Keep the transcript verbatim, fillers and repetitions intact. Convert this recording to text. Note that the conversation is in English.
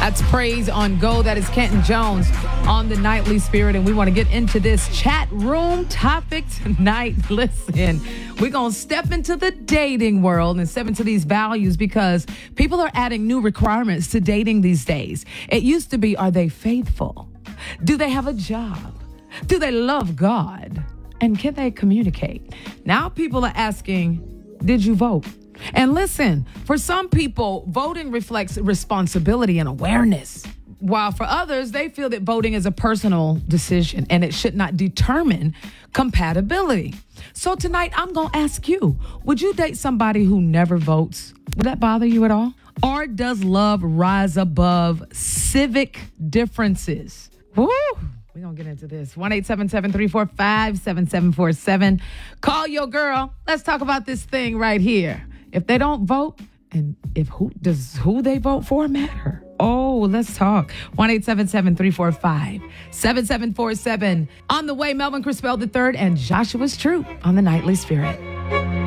That's Praise on Go. That is Kenton Jones on the Nightly Spirit. And we want to get into this chat room topic tonight. Listen, we're going to step into the dating world and step into these values because people are adding new requirements to dating these days. It used to be, are they faithful? Do they have a job? Do they love God? And can they communicate? Now people are asking, did you vote? And listen, for some people, voting reflects responsibility and awareness, while for others, they feel that voting is a personal decision and it should not determine compatibility. So tonight, I'm going to ask you, would you date somebody who never votes? Would that bother you at all? Or does love rise above civic differences? Woo! We're going to get into this. one eight seven seven, three four five, seven seven four seven. Call your girl. Let's talk about this thing right here. If they don't vote, and if who does who they vote for matter? Oh, let's talk. one eight seven seven, three four five, seven seven four seven. On the way, Melvin Crispell the third and Joshua's True on the Nightly Spirit.